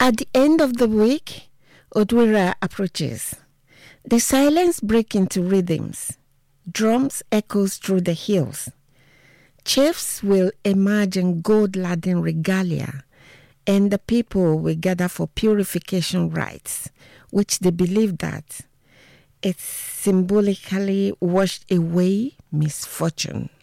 At the end of the week, Odwira approaches. The silence breaks into rhythms. Drums echoes through the hills. Chiefs will emerge in gold-laden regalia, and the people will gather for purification rites, which they believe that it symbolically washed away misfortune.